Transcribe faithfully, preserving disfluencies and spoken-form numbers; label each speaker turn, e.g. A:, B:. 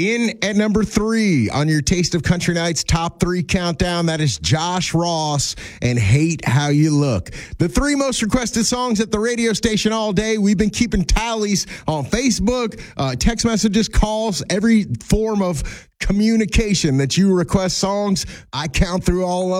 A: In at number three on your Taste of Country Nights top three countdown, that is Josh Ross and Hate How You Look. The three most requested songs at the radio station all day. We've been keeping tallies on Facebook, uh, text messages, calls, every form of communication that you request songs. I count through all of